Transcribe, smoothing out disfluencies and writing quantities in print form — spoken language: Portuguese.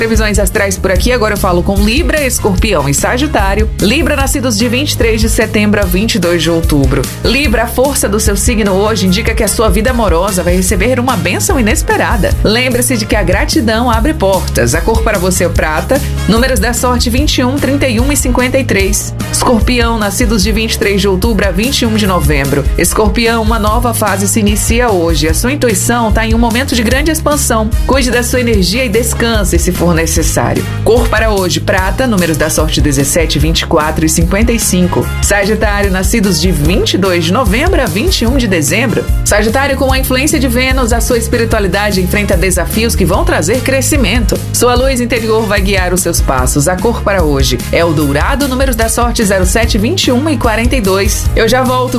Previsões astrais por aqui, agora eu falo com Libra, Escorpião e Sagitário. Libra, nascidos de 23 de setembro a 22 de outubro. Libra, a força do seu signo hoje indica que a sua vida amorosa vai receber uma bênção inesperada. Lembre-se de que a gratidão abre portas. A cor para você é o prata. Números da sorte 21, 31 e 53. Escorpião, nascidos de 23 de outubro a 21 de novembro. Escorpião, uma nova fase se inicia hoje. A sua intuição está em um momento de grande expansão. Cuide da sua energia e descanse se for necessário. Cor para hoje, prata, números da sorte 17, 24 e 55. Sagitário, nascidos de 22 de novembro a 21 de dezembro. Sagitário, com a influência de Vênus, a sua espiritualidade enfrenta desafios que vão trazer crescimento. Sua luz interior vai guiar os seus passos. A cor para hoje é o dourado, números da sorte 07, 21 e 42. Eu já volto